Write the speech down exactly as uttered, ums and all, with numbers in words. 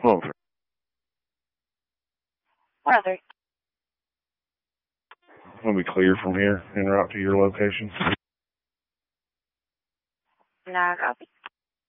Oh, Brother. we'll be clear from here en route to your location. Nah, copy.